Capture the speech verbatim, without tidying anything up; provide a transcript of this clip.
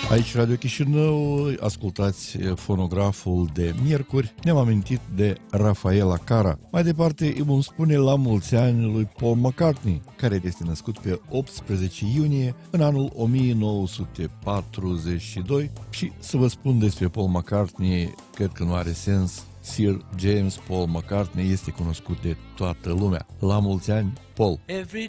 Aici Radio Chișinău, ascultați fonograful de miercuri. Ne-am amintit de Rafaela Cara. Mai departe îi vom spune la mulți ani lui Paul McCartney, care este născut pe optsprezece iunie în anul o mie nouă sute patruzeci și doi. Și să vă spun despre Paul McCartney, cred că nu are sens. Sir James Paul McCartney este cunoscut de toată lumea. La mulți ani, Paul! Every